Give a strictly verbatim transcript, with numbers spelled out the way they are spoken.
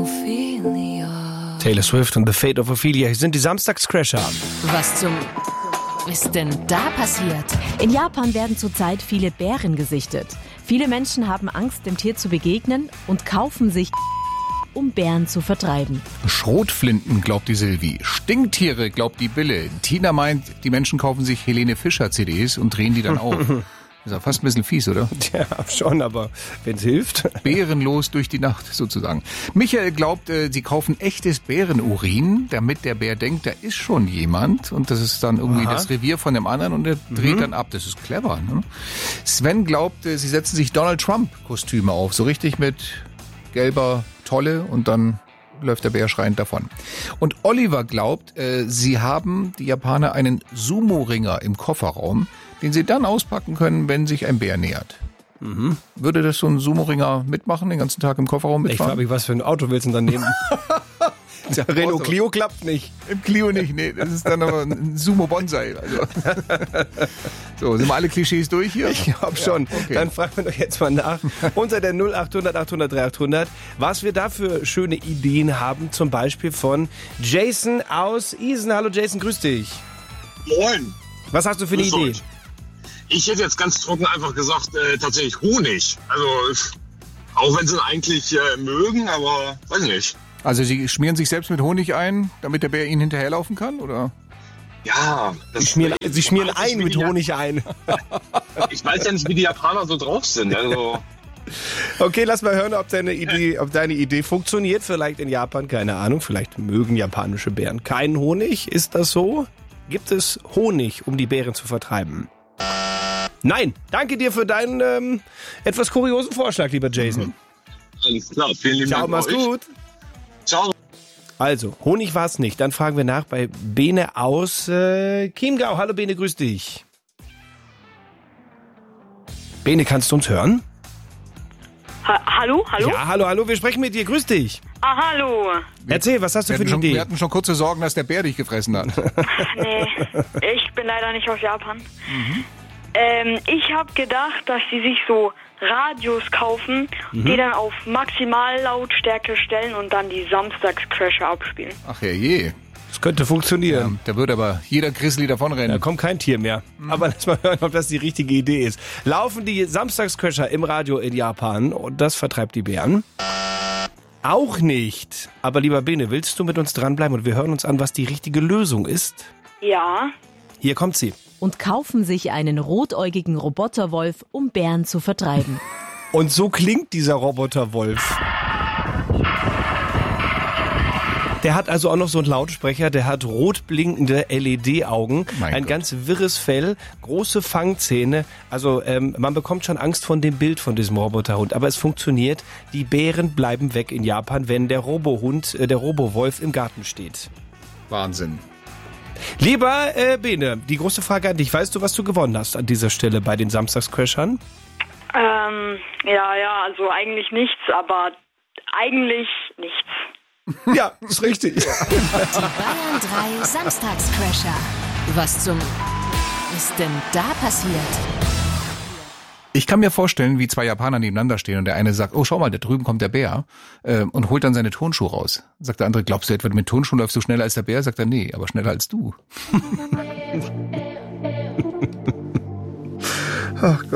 Ophelia. Taylor Swift und The Fate of Ophelia. Hier sind die Samstagscrasher. Was zum ist denn da passiert? In Japan werden zurzeit viele Bären gesichtet. Viele Menschen haben Angst, dem Tier zu begegnen und kaufen sich, um Bären zu vertreiben. Schrotflinten, glaubt die Silvi. Stinktiere, glaubt die Bille. Tina meint, die Menschen kaufen sich Helene Fischer-C Ds und drehen die dann auf. Ist ja fast ein bisschen fies, oder? Ja, schon, aber wenn es hilft. Bärenlos durch die Nacht, sozusagen. Michael glaubt, äh, sie kaufen echtes Bärenurin, damit der Bär denkt, da ist schon jemand. Und das ist dann irgendwie Aha. das Revier von dem anderen und der dreht mhm. dann ab. Das ist clever, ne? Sven glaubt, äh, sie setzen sich Donald Trump-Kostüme auf. So richtig mit gelber Tolle und dann läuft der Bär schreiend davon. Und Oliver glaubt, äh, sie haben, die Japaner, einen Sumo-Ringer im Kofferraum, den sie dann auspacken können, wenn sich ein Bär nähert. Mhm. Würde das so ein Sumo-Ringer mitmachen, den ganzen Tag im Kofferraum mitfahren? Ich frage mich, was für ein Auto willst du denn dann nehmen? Der Renault Clio klappt nicht. Im Clio nicht, nee. Das ist dann aber ein Sumo-Bonsai. Also. So, sind wir alle Klischees durch hier? Ich glaube schon. Ja, okay. Dann fragen wir doch jetzt mal nach. Unter der null acht hundert achthundert dreihundert, was wir da für schöne Ideen haben. Zum Beispiel von Jason aus Isen. Hallo Jason, grüß dich. Moin. Was hast du für eine grüß Idee? Euch. Ich hätte jetzt ganz trocken einfach gesagt, äh, tatsächlich Honig. Also, auch wenn sie ihn eigentlich äh, mögen, aber weiß ich nicht. Also Sie schmieren sich selbst mit Honig ein, damit der Bär Ihnen hinterherlaufen kann, oder? Ja. Das Sie schmieren, Sie schmieren ein mit Honig ein. Ich weiß ja nicht, wie die Japaner so drauf sind. Also. Okay, lass mal hören, ob deine Idee, ob deine Idee funktioniert. Vielleicht in Japan, keine Ahnung. Vielleicht mögen japanische Bären keinen Honig. Ist das so? Gibt es Honig, um die Bären zu vertreiben? Nein, danke dir für deinen ähm, etwas kuriosen Vorschlag, lieber Jason. Mhm. Alles klar, vielen lieben Ciao, Dank. mach's gut. Ciao. Also, Honig war es nicht. Dann fragen wir nach bei Bene aus äh, Chiemgau. Hallo Bene, grüß dich. Bene, kannst du uns hören? Ha- hallo, hallo? Ja, hallo, hallo, wir sprechen mit dir. Grüß dich. Ah, hallo. Erzähl, was hast du wir für eine schon, Idee? Wir hatten schon kurze Sorgen, dass der Bär dich gefressen hat. Nee, ich bin leider nicht aus Japan. Mhm. Ähm, ich habe gedacht, dass sie sich so Radios kaufen, mhm. die dann auf Maximallautstärke stellen und dann die Samstagscrasher abspielen. Ach herrje. Das könnte funktionieren. Ja, da würde aber jeder Grizzly davonrennen. Da kommt kein Tier mehr. Mhm. Aber lass mal hören, ob das die richtige Idee ist. Laufen die Samstagscrasher im Radio in Japan und das vertreibt die Bären? Auch nicht. Aber lieber Bene, willst du mit uns dranbleiben und wir hören uns an, was die richtige Lösung ist? Ja. Hier kommt sie. Und kaufen sich einen rotäugigen Roboterwolf, um Bären zu vertreiben. Und so klingt dieser Roboterwolf. Der hat also auch noch so einen Lautsprecher, der hat rot blinkende L E D-Augen, Mein ein Gott. ganz wirres Fell, große Fangzähne. Also ähm, man bekommt schon Angst von dem Bild von diesem Roboterhund. Aber es funktioniert, die Bären bleiben weg in Japan, wenn der Robohund, äh, der Robowolf im Garten steht. Wahnsinn. Lieber äh, Bene, die große Frage an dich. Weißt du, was du gewonnen hast an dieser Stelle bei den Samstagscrashern? Ähm, ja, ja, also eigentlich nichts, aber eigentlich nichts. Ja, ist richtig. Die Bayern drei Samstagscrasher. Was zum ist denn da passiert? Ich kann mir vorstellen, wie zwei Japaner nebeneinander stehen und der eine sagt, oh, schau mal, da drüben kommt der Bär äh, und holt dann seine Turnschuhe raus. Sagt der andere, glaubst du etwa, mit Turnschuhen läufst du schneller als der Bär? Sagt er, nee, aber schneller als du. Ach Gott.